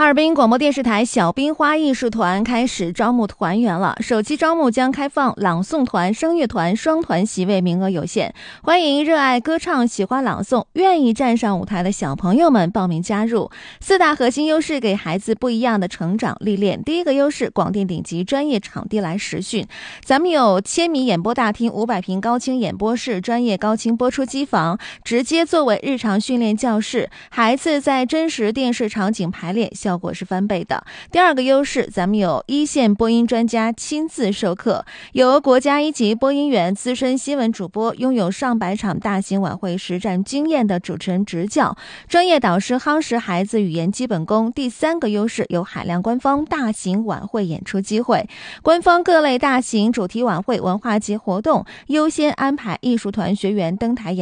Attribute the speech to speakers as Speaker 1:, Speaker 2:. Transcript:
Speaker 1: 哈尔滨广播电视台小冰花艺术团开始招募团员了，首期招募将开放朗诵团、声乐团双团席位，名额有限，欢迎热爱歌唱、喜欢朗诵、愿意站上舞台的小朋友们报名加入。四大核心优势给孩子不一样的成长历练。第一个优势，广电顶级专业场地来实训，咱们有1000米演播大厅、500平高清演播室、专业高清播出机房，直接作为日常训练教室，孩子在真实电视场景排练，效果是翻倍的。第二个优势，咱们有一线播音专家亲自授课，由国家1级播音员、资深新闻主播，拥有上百场大型晚会实战经验的主持人执教，专业导师夯实孩子语言基本功。第三个优势，有海量官方大型晚会演出机会，官方各类大型主题晚会、文化节活动优先安排艺术团学员登台演